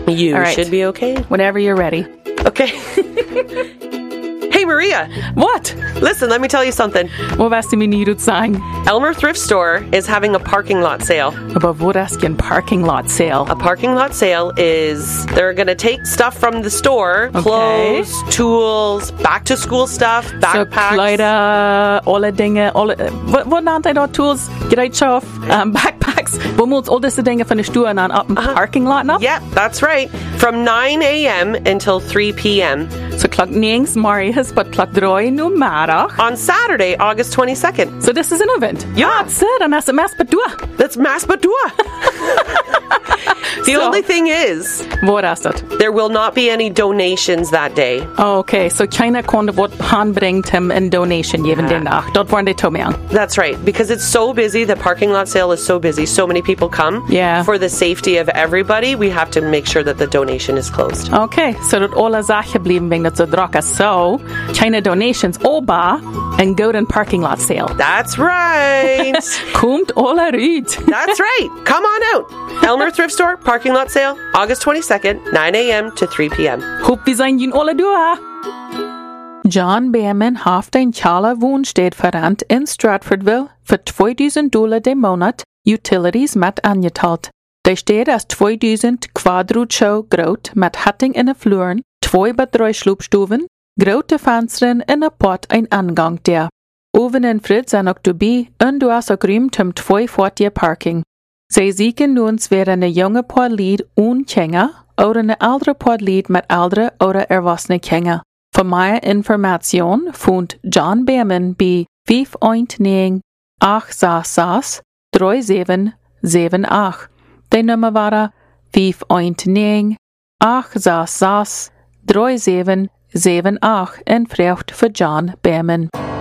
You All right. should be okay. Whenever you're ready. Okay. Hey, Maria. What? Listen, let me tell you something. Vad var det min ut sang? Elmer Thrift Store is having a parking lot sale. About vad är en parking lot sale? A parking lot sale is they're going to take stuff from the store, Okay. clothes, tools, back to school stuff, Så backpacks. kläder, alla dinge, vad namnet är då? Tools, gereedschap, backpacks. Vad måste alla dessa dinge från sturen an upp en parking lot nå? Yep, that's right. From 9 a.m. until 3 p.m. Så klock 9 morgens, but klock 3 nu middag. on Saturday, August 22nd. So this is an event? Ja. That's it, and that's a mass badua. That's Maspadua. The So- only thing is, Vad är det? there will not be any donations that day. Okay, so China kunde vårt handbringt hem en donation given den dag. Dort var det tomian. That's right, because it's so busy. The parking lot sale is so busy. So many people come. Yeah. For the safety of everybody, we have to make sure that the donation is closed. Okay, so dat alla Sachen blieben wegen dat so draka. So, China donations oba and go to parking lot sale. That's right. Kommt alla ut. That's right. Come on out. Elmer Thrift Store, parking lot sale, August 22nd, 9 a.m. to 3 p.m. Hopp vi sein jün alla dua. John Behrman haft ein Chala Wohnstedt verrannt in Stratfordville für $2,000 de Monat Utilities mit angetalt. De steht als 2,000 Quadratmeter groot met hatting in de vloeren, 2 bij 3 sloopstuven, grote vensteren en een pot een aangang der. Oven en frit zijn ook erbij en du hast ook ruimte om 2 voetje parking. Zij zieken nun weer een jonge poorlied unkjenga oder een oudere poorlied met oudere oder erwachsene kenga. Voor meer informatie vond John Behrman bij 519 866 3778. De nummer waren 519 866 3778 en vraagt voor John Behrman.